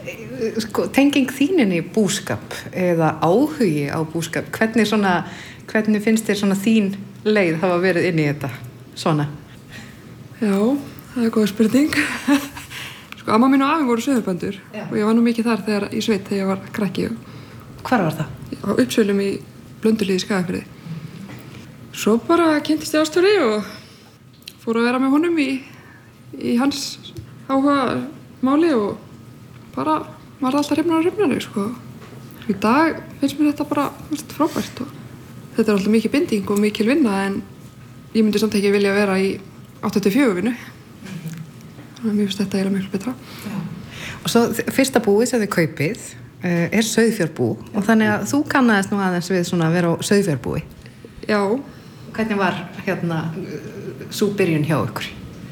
sko, tenging þínin í búskap eða áhugi á búskap, hvernig finnst þér svona þín leið hafa verið inn í þetta svona? Já, það góð spurning. Sko, amma mín og afi voru sauðurbændur og ég var nú mikið þar í sveit þegar ég var krakki. Hvar var það? Á Uppsölum í Blöndulíði í Skagafirði. Svo bara kynntist ég Ástóri og fór að vera með honum í hans áhuga máli og bara var alltaf hrifnari, sko. Í dag finnst mér þetta bara frábært og þetta er alltaf mikið binding og mikil vinna en ég myndi samt ekki vilja vera í 8-4 vinnu. Þannig að mér finnst þetta eiginlega miklu betra. Já. Og svo fyrsta búið sem þið kaupið er sauðfjárbú og þannig að þú kannaðist nú aðeins við svona að vera á sauðfjárbúi. Já. Hvernig var sú byrjun hjá ykkur?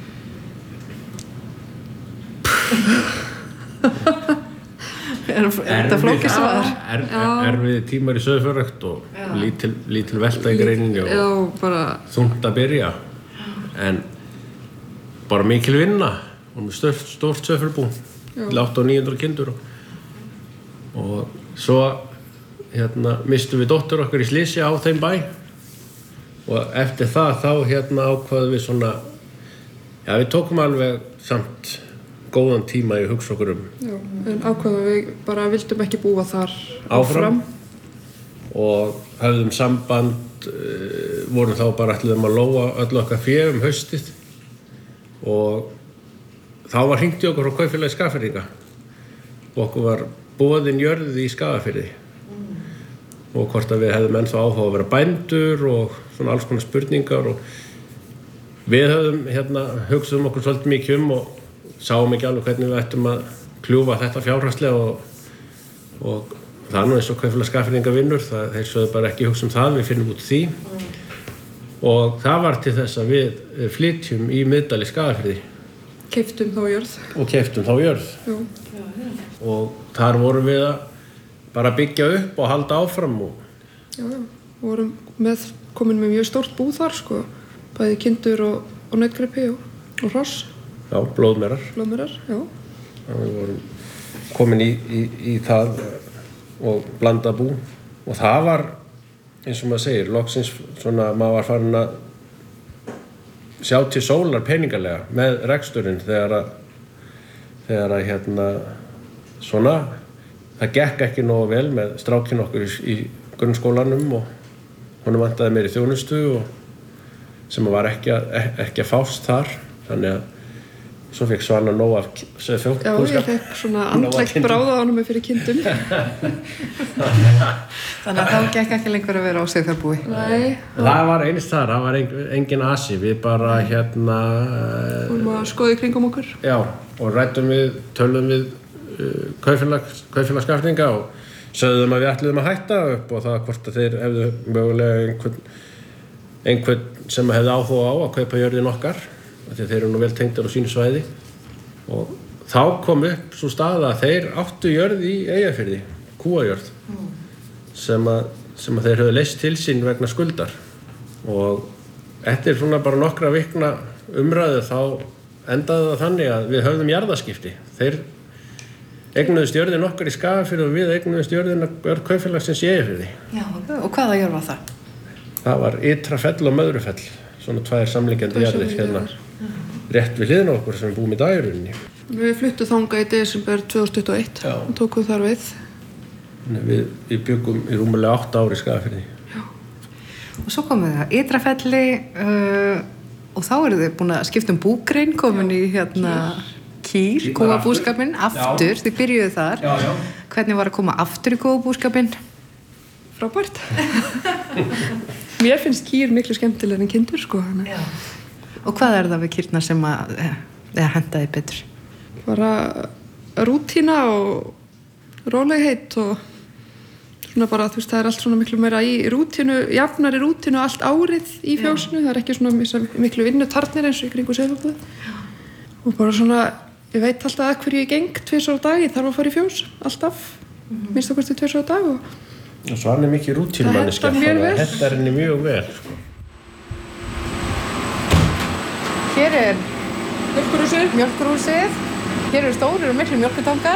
Er þetta flókið svar? Erfiði tímar í sauðfjárrækt og lítil velta í greininni og þungt að byrja en bara mikil vinna og stórt sauðfjárbú til 800-900 kindur og svo mistum við dóttur okkar í slysi á þeim bæ og eftir það þá ákvaðum við svona við tókum alveg samt góðan tíma í hugsa okkur Já, en ákvaðum við bara vildum ekki búa þar áfram og höfðum samband vorum þá bara ætluðum að lóa öll okkar fé haustið og þá var hringt í okkur frá Kaupfélagi Skagfirðinga og okkur var boðin jörð í Skagafirði og hvort að við hefðum ennþá áhuga að vera bændur og svona alls konar spurningar og við höfðum hugsaðum okkur svolítið mikið og sáum ekki alveg hvernig við ættum að kljúfa þetta fjárhagslega og það er nú eins og Kaupfélag Skagfirðinga vinnur, þeir sögðu bara ekki hugsa það, við finnum út því og það var til þess að við flytjum í Miðdal í Skagafirði. Keyptum þá jörð. Já. Og þar vorum við að bara byggja upp og halda áfram Já, vorum komin með mjög stórt bú þar, sko, bæði kindur og nautgripi og hross. Já, blóðmerar, já. Og við vorum komin í það og blanda bú og það var, eins og maður segir, loksins svona, maður var farin að sjá til sólar peningalega með reksturinn þegar svona, það gekk ekki nógu vel með strákinn okkur í grunnskólanum og honum vantaði meiri þjónustu og sem var ekki að fást þar, þannig að svo fekk Svana nóg af sauðfjárbúskap. Já, ég fekk svona andlegt bráð á honum fyrir kindum. Þannig að þá gekk ekki lengur að vera á sauðfjárbúi. Nei. Það var einst þar, það var engin asi, við bara vorum að skoða í kringum okkur. Já, og töluðum við Kaupfélag Skagfirðinga og sögðum að við ætluðum að hætta upp og það hvort að þeir hefðu mögulega einhvern sem hefði áhuga á að kaupa jörðin okkar því að þeir eru nú vel tengdir á sínu svæði og þá kom upp svo staða að þeir áttu jörð í Eyjafirði, kúajörð sem að þeir höfðu leyst til sín vegna skuldar og eftir svona bara nokkra vikna umræðu þá endaði það þannig að við höfðum jarðaskipti. Þeir eignuðust jörðin okkar í Skagafirði og við eignuðust jörðin Kaupfélagsins í Eyjafirði. Já, og hvaða jörð var það? Það var Ytrafell og Möðrufell, svona tvær samliggjandi jarðir rétt við hliðina á okkur sem við búum í dag í rauninni. Við fluttum þangað í desember 2021 og tókum þar við. Við byggum í rúmlega 8 ár í Skagafirði. Já. Og svo komum við að Ytrafelli og þá eru þið búin að skipta búgrein, komin í Kýr, kúabúskapinn, aftur, þið byrjuðu þar. Já. Hvernig var að koma aftur í kúabúskapinn? Frábært. Mér finnst kýr miklu skemmtilegar en kindur, sko. Já. Og hvað er það við kýrnar sem að hentaði betur? Bara rútína og rólegheit og svona bara, þú veist, það er allt svona miklu meira í rútínu, jafnari rútínu allt árið í fjósinu. Það er ekki svona miklu vinnutarnir eins og í kringu sauðfjárbúið. Og bara svona, ég veit alltaf að hverju ég geng 2 á dag, ég þarf að fara í fjós, alltaf. Minnst okkur til 2 á dag og Svana er mikið rútínumanneskja, það hentar henni mjög vel. Hér er mjólkurhúsið. Hér eru stórir og miklu mjólkurtankar.